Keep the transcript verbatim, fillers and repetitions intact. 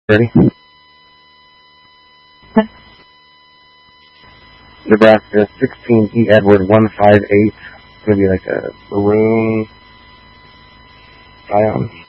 Ready? Nebraska sixteen E Edward one five eight. It's gonna be like a maroon ion.